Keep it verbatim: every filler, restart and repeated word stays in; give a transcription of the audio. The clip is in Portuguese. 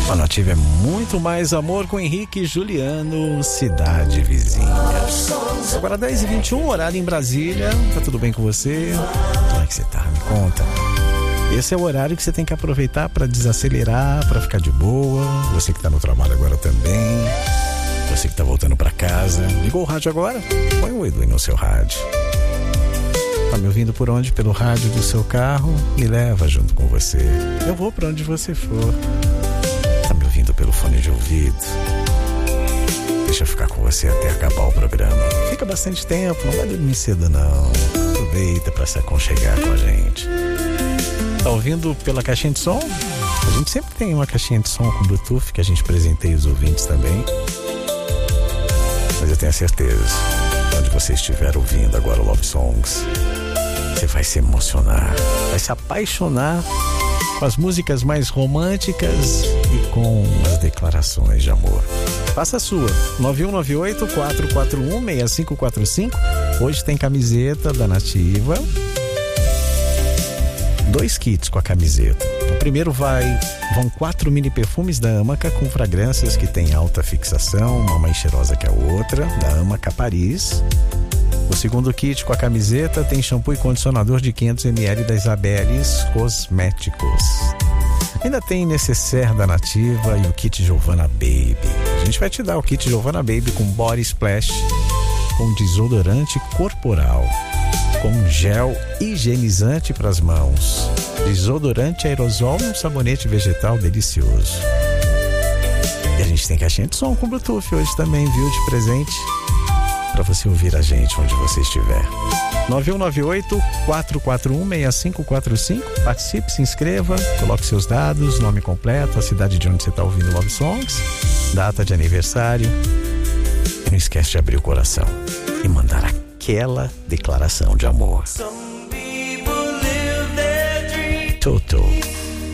A Nativa é muito mais amor com Henrique e Juliano, Cidade Vizinha. Agora dez e vinte e um, horário em Brasília. Tá tudo bem com você? Como é que você tá? Me conta. Esse é o horário que você tem que aproveitar para desacelerar, para ficar de boa. Você que tá no trabalho agora também. Você que tá voltando para casa. Ligou o rádio agora? Põe o Edu no seu rádio. Tá me ouvindo por onde? Pelo rádio do seu carro? Me leva junto com você. Eu vou para onde você for. Tá me ouvindo pelo fone de ouvido? Deixa eu ficar com você até acabar o programa. Fica bastante tempo, não vai dormir cedo não. Aproveita para se aconchegar com a gente. Tá ouvindo pela caixinha de som? A gente sempre tem uma caixinha de som com Bluetooth que a gente presenteia os ouvintes também. Mas eu tenho a certeza, onde você estiver ouvindo agora o Love Songs, você vai se emocionar, vai se apaixonar com as músicas mais românticas e com as declarações de amor. Faça a sua, nove um nove oito, quatro quatro um, seis cinco quatro cinco. Hoje tem camiseta da Nativa. Dois kits com a camiseta. O primeiro vai, vão quatro mini perfumes da Amaca com fragrâncias que tem alta fixação, uma mais cheirosa que a outra, da Amaca Paris. O segundo kit com a camiseta tem shampoo e condicionador de quinhentos mililitros da Isabeles Cosméticos. Ainda tem necessaire da Nativa e o kit Giovanna Baby. A gente vai te dar o kit Giovanna Baby com body splash, com desodorante corporal, com gel higienizante para as mãos, desodorante aerosol e um sabonete vegetal delicioso. E a gente tem caixinha de som com Bluetooth hoje também, viu, de presente, para você ouvir a gente onde você estiver. nove um nove oito, quatro quatro um, seis cinco quatro cinco. Participe, se inscreva, coloque seus dados, nome completo, a cidade de onde você está ouvindo Love Songs, data de aniversário. E não esquece de abrir o coração e mandar aquela declaração de amor. Toto.